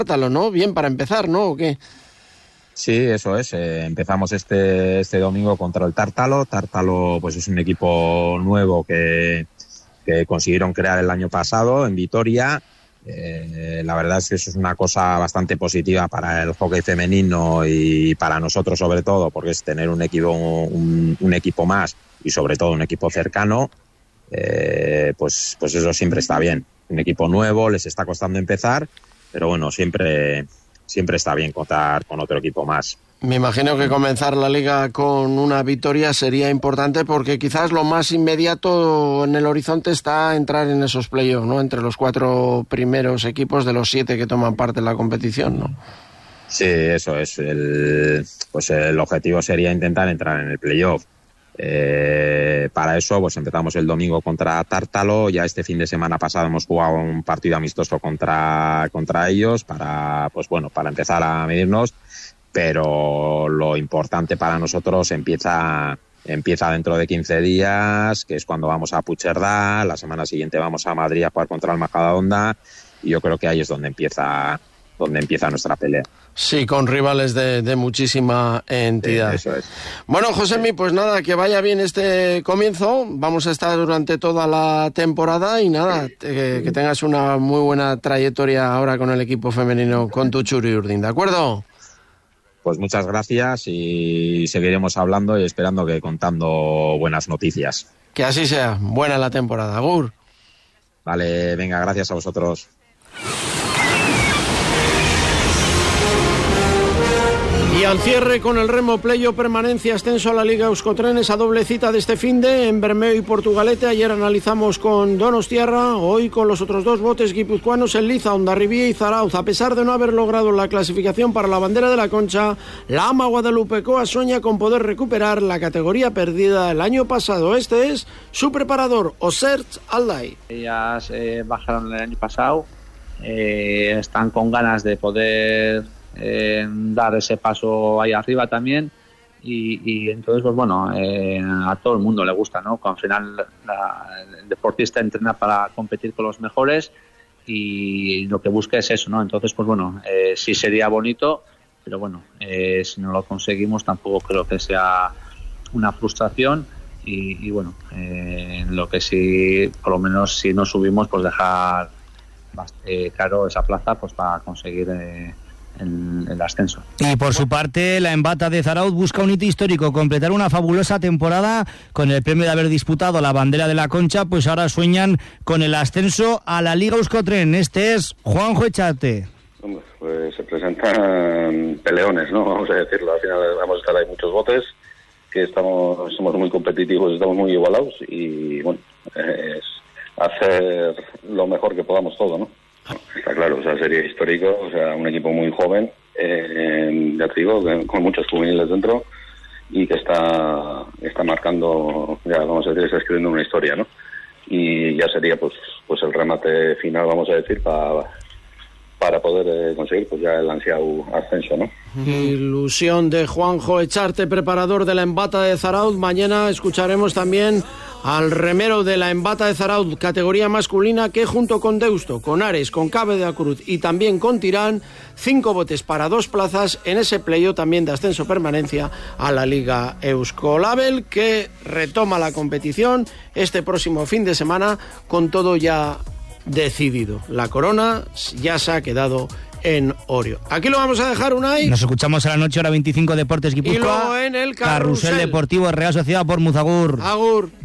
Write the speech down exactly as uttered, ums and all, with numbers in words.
Tártalo, ¿no? Bien para empezar, ¿no? ¿O qué? Sí, eso es. Eh, empezamos este, este domingo contra el Tártalo. Tártalo, pues es un equipo nuevo que, que consiguieron crear el año pasado en Vitoria. Eh, la verdad es que eso es una cosa bastante positiva para el hockey femenino y para nosotros sobre todo, porque es tener un equipo, un, un equipo más y sobre todo un equipo cercano. Eh, pues, pues eso siempre está bien. Un equipo nuevo, les está costando empezar, pero bueno, siempre, siempre está bien contar con otro equipo más. Me imagino que comenzar la liga con una victoria sería importante porque quizás lo más inmediato en el horizonte está entrar en esos playoffs, ¿no? Entre los cuatro primeros equipos de los siete que toman parte en la competición, ¿no? Sí, eso es. El, pues el objetivo sería intentar entrar en el playoff. Eh, para eso pues empezamos el domingo contra Tártalo. Ya este fin de semana pasado hemos jugado un partido amistoso contra, contra ellos para, pues bueno, para empezar a medirnos. Pero lo importante para nosotros empieza empieza dentro de quince días, que es cuando vamos a Puigcerdá. La semana siguiente vamos a Madrid a jugar contra el Majadahonda y yo creo que ahí es donde empieza donde empieza nuestra pelea. Sí, con rivales de, de muchísima entidad. Sí, eso es. Bueno, Josemi, pues nada, que vaya bien este comienzo. Vamos a estar durante toda la temporada y nada, te, que tengas una muy buena trayectoria ahora con el equipo femenino, con tu Txuri Urdin, ¿de acuerdo? Pues muchas gracias y seguiremos hablando y esperando que contando buenas noticias. Que así sea. Buena la temporada. Agur. Vale, venga, gracias a vosotros. Y al cierre con el remo, playo, permanencia, ascenso a la Liga Euskotren, esa doble cita de este finde en Bermeo y Portugalete. Ayer analizamos con Donostiarra, hoy con los otros dos botes guipuzcoanos, el Liza, Hondarribia y Zarauz. A pesar de no haber logrado la clasificación para la bandera de la Concha, la AMA Guadalupecoa sueña con poder recuperar la categoría perdida el año pasado. Este es su preparador, Osertz Alday. Ellas eh, bajaron el año pasado, eh, están con ganas de poder Eh, dar ese paso ahí arriba también y, y entonces pues bueno, eh, a todo el mundo le gusta, ¿no? Que al final la, el deportista entrena para competir con los mejores y lo que busca es eso, ¿no? Entonces pues bueno, eh, sí sería bonito, pero bueno, eh, si no lo conseguimos tampoco creo que sea una frustración y, y bueno, eh, lo que sí, por lo menos si no subimos, pues dejar eh, claro esa plaza pues para conseguir eh, El, el ascenso. Y por su parte, la Embata de Zarauz busca un hito histórico, completar una fabulosa temporada con el premio de haber disputado la bandera de la Concha, pues ahora sueñan con el ascenso a la Liga Euskotren. Este es Juanjo Echarte. Pues se presentan peleones, ¿no? Vamos a decirlo, al final vamos a estar ahí muchos botes, que estamos somos muy competitivos, estamos muy igualados y bueno, es hacer lo mejor que podamos todo, ¿no? Está claro, o sea, sería histórico, o sea, un equipo muy joven, eh, ya te digo, con muchos juveniles dentro y que está está marcando, ya vamos a decir, está escribiendo una historia, ¿no? Y ya sería pues pues el remate final, vamos a decir, para para poder eh, conseguir pues ya el ansiado ascenso, ¿no? Ilusión de Juanjo Echarte, preparador de la Embata de Zarauz. Mañana escucharemos también al remero de la Embata de Zarauz, categoría masculina, que junto con Deusto, con Ares, con Cabe de la Cruz y también con Tirán, cinco botes para dos plazas en ese playo también de ascenso permanencia a la Liga Euskolabel, que retoma la competición este próximo fin de semana con todo ya decidido. La corona ya se ha quedado en Orio. Aquí lo vamos a dejar, Unai. Nos escuchamos a la noche, hora veinticinco, Deportes Guipúzcoa. Y luego en el Carrusel, Carrusel Deportivo Real Sociedad por Muzagur. Agur.